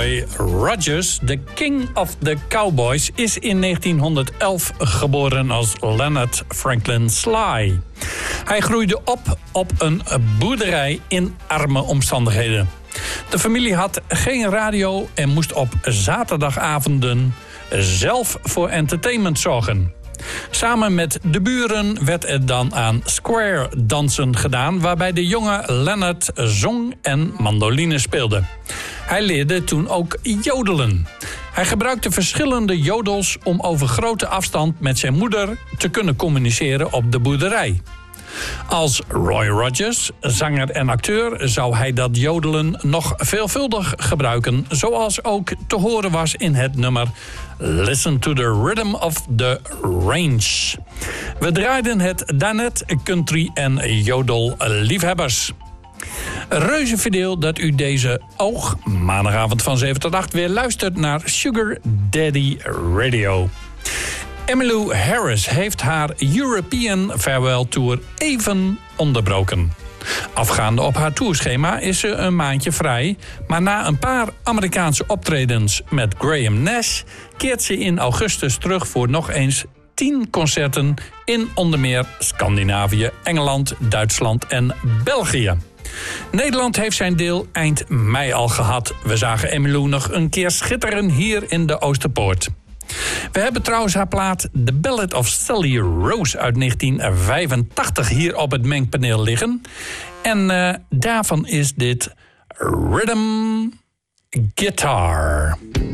Roy Rogers, de King of the Cowboys, is in 1911 geboren als Leonard Franklin Sly. Hij groeide op een boerderij in arme omstandigheden. De familie had geen radio en moest op zaterdagavonden zelf voor entertainment zorgen. Samen met de buren werd er dan aan square dansen gedaan, waarbij de jonge Leonard zong en mandoline speelde. Hij leerde toen ook jodelen. Hij gebruikte verschillende jodels om over grote afstand met zijn moeder te kunnen communiceren op de boerderij. Als Roy Rogers, zanger en acteur, zou hij dat jodelen nog veelvuldig gebruiken, zoals ook te horen was in het nummer Listen to the Rhythm of the Range. We draaiden het daarnet, country en jodelliefhebbers. Reuze fideel dat u deze maandagavond van 7 tot 8 weer luistert naar Sugar Daddy Radio. Emmylou Harris heeft haar European Farewell Tour even onderbroken. Afgaande op haar tourschema is ze een maandje vrij, maar na een paar Amerikaanse optredens met Graham Nash keert ze in augustus terug voor nog eens 10 concerten in onder meer Scandinavië, Engeland, Duitsland en België. Nederland heeft zijn deel eind mei al gehad. We zagen Emmylou nog een keer schitteren hier in de Oosterpoort. We hebben trouwens haar plaat The Ballad of Sally Rose uit 1985 hier op het mengpaneel liggen. En daarvan is dit Rhythm Guitar.